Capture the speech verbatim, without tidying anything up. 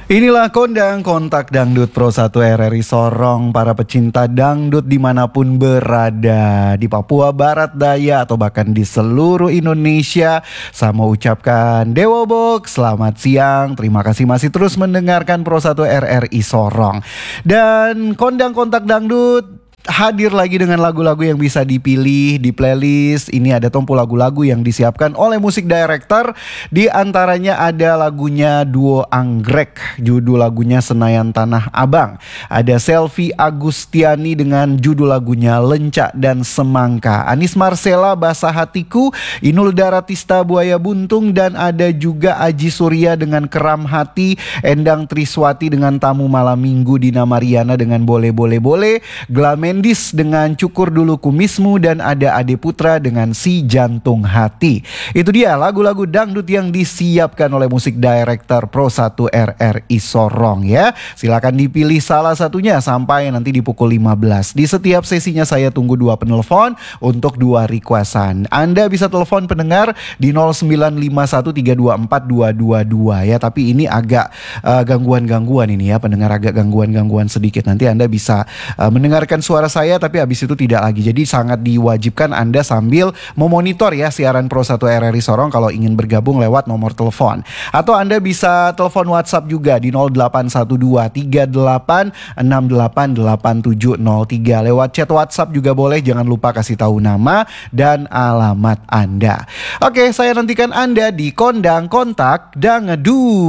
Inilah Kondang Kontak Dangdut Pro satu R R I Sorong. Para pecinta dangdut dimanapun berada, di Papua Barat Daya atau bahkan di seluruh Indonesia, saya mau ucapkan Dewa Box, selamat siang. Terima kasih masih terus mendengarkan Pro satu R R I Sorong. Dan Kondang Kontak Dangdut hadir lagi dengan lagu-lagu yang bisa dipilih di playlist. Ini ada tumpu lagu-lagu yang disiapkan oleh musik director. Di antaranya ada lagunya Duo Anggrek, judul lagunya Senayan Tanah Abang. Ada Selvi Agustiani dengan judul lagunya Lencak dan Semangka. Anis Marcella Basah Hatiku, Inul Daratista Buaya Buntung, dan ada juga Aji Surya dengan Keram Hati, Endang Triswati dengan Tamu Malam Minggu, Dina Mariana dengan Boleh Boleh Boleh, Glamen Mendis dengan Cukur Dulu Kumismu, dan ada Ade Putra dengan Si Jantung Hati. Itu dia lagu-lagu dangdut yang disiapkan oleh musik director Pro satu R R I Sorong ya. Silakan dipilih salah satunya sampai nanti di pukul lima belas. Di setiap sesinya saya tunggu dua penelpon untuk dua requestan. Anda bisa telepon pendengar di nol sembilan lima satu tiga dua empat dua dua dua ya. Tapi ini agak uh, gangguan-gangguan ini ya, pendengar agak gangguan-gangguan sedikit. Nanti Anda bisa uh, mendengarkan suara saya tapi habis itu tidak lagi. Jadi sangat diwajibkan Anda sambil memonitor ya siaran Pro satu R R I Sorong kalau ingin bergabung lewat nomor telepon. Atau Anda bisa telepon WhatsApp juga di nol delapan satu dua tiga delapan enam delapan delapan tujuh nol tiga. Lewat chat WhatsApp juga boleh, jangan lupa kasih tahu nama dan alamat Anda. Oke, saya nantikan Anda di Kondang Kontak Dangdut.